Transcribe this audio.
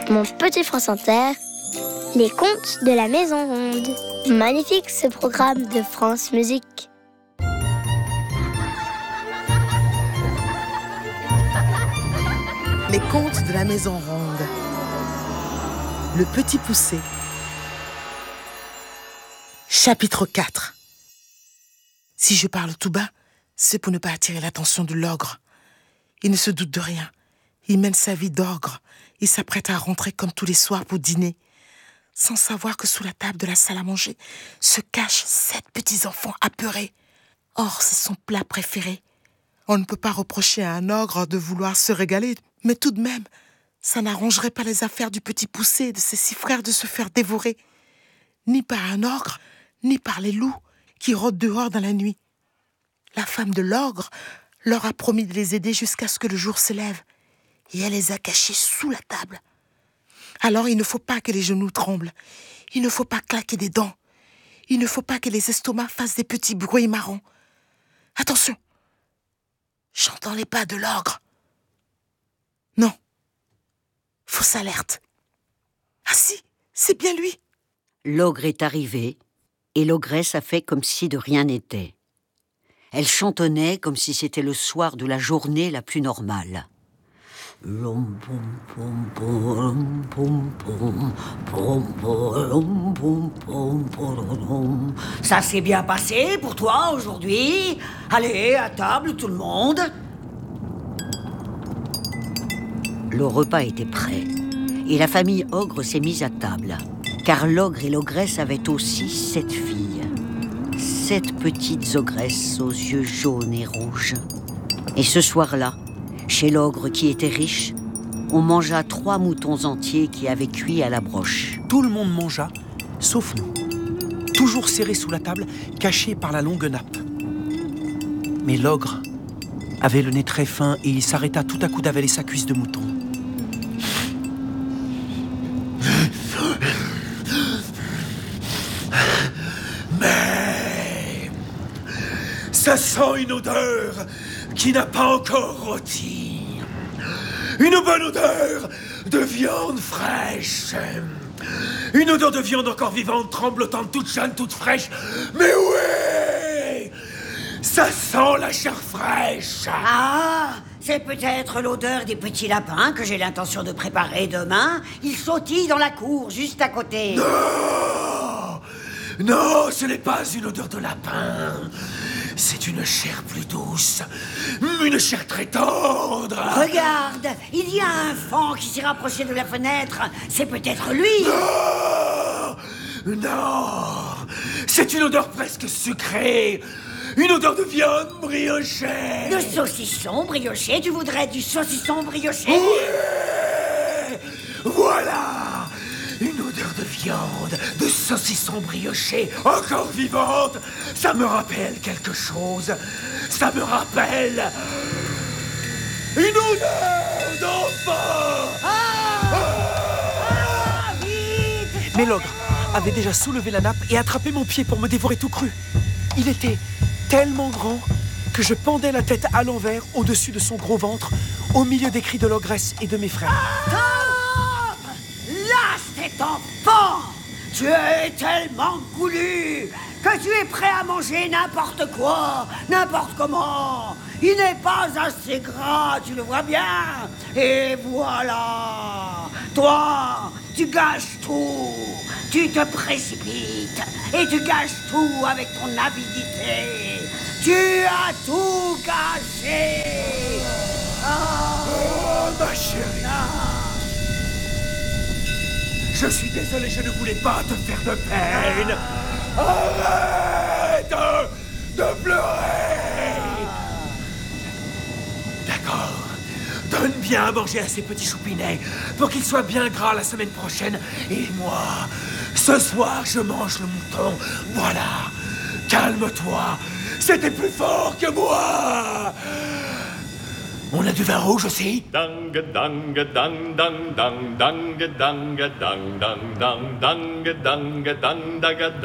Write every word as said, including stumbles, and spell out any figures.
Mon petit France Inter, les contes de la Maison Ronde. Magnifique ce programme de France Musique. Les contes de la Maison Ronde. Le Petit Poucet. Chapitre quatre. Si je parle tout bas, c'est pour ne pas attirer l'attention de l'ogre. Il ne se doute de rien. Il mène sa vie d'ogre. Il s'apprête à rentrer comme tous les soirs pour dîner, sans savoir que sous la table de la salle à manger se cachent sept petits-enfants apeurés. Or, c'est son plat préféré. On ne peut pas reprocher à un ogre de vouloir se régaler, mais tout de même, ça n'arrangerait pas les affaires du Petit Poucet et de ses six frères de se faire dévorer, ni par un ogre, ni par les loups qui rôdent dehors dans la nuit. La femme de l'ogre leur a promis de les aider jusqu'à ce que le jour se lève, et elle les a cachés sous la table. Alors il ne faut pas que les genoux tremblent, il ne faut pas claquer des dents, il ne faut pas que les estomacs fassent des petits bruits marrants. Attention, j'entends les pas de l'ogre. Non, fausse alerte. Ah si, c'est bien lui. L'ogre est arrivé, et l'ogresse a fait comme si de rien n'était. Elle chantonnait comme si c'était le soir de la journée la plus normale. Ça s'est bien passé pour toi aujourd'hui? Allez, à table tout le monde. Le repas était prêt, et la famille ogre s'est mise à table, car l'ogre et l'ogresse avaient aussi sept filles. Sept petites ogresses aux yeux jaunes et rouges. Et ce soir-là, chez l'ogre qui était riche, on mangea trois moutons entiers qui avaient cuit à la broche. Tout le monde mangea, sauf nous. Toujours serrés sous la table, cachés par la longue nappe. Mais l'ogre avait le nez très fin et il s'arrêta tout à coup d'avaler sa cuisse de mouton. Mais ça sent une odeur qui n'a pas encore rôti. Une bonne odeur de viande fraîche. Une odeur de viande encore vivante, tremblotante, toute jeune, toute fraîche. Mais oui, ça sent la chair fraîche. Ah, c'est peut-être l'odeur des petits lapins que j'ai l'intention de préparer demain. Ils sautillent dans la cour, juste à côté. Non, non, ce n'est pas une odeur de lapin. C'est une chair plus douce, une chair très tendre. Regarde, il y a un faon qui s'est rapproché de la fenêtre. C'est peut-être lui. Non, non, c'est une odeur presque sucrée. Une odeur de viande briochée. De saucisson brioché? Tu voudrais du saucisson brioché? Oui, voilà. Une odeur de viande, de saucisson brioché, encore vivante. Ça me rappelle quelque chose. Ça me rappelle une odeur d'enfant. Ah ah, vite! Mais l'ogre avait déjà soulevé la nappe et attrapé mon pied pour me dévorer tout cru. Il était tellement grand que je pendais la tête à l'envers au-dessus de son gros ventre, au milieu des cris de l'ogresse et de mes frères. Stop! Lâche cet enfant! Tu es tellement goulu que tu es prêt à manger n'importe quoi, n'importe comment. Il n'est pas assez gras, tu le vois bien. Et voilà. Toi, tu gâches tout. Tu te précipites et tu gâches tout avec ton avidité. Tu as tout gâché. Oh, oh ma chérie. Ah. Je suis désolé, je ne voulais pas te faire de peine. Arrête de pleurer. D'accord. Donne bien à manger à ces petits choupinets pour qu'ils soient bien gras la semaine prochaine. Et moi, ce soir, je mange le mouton. Voilà. Calme-toi. C'était plus fort que moi. On a du vin rouge aussi? Dang dang dang dang dang dang dang dang dang dang dang dang dang dang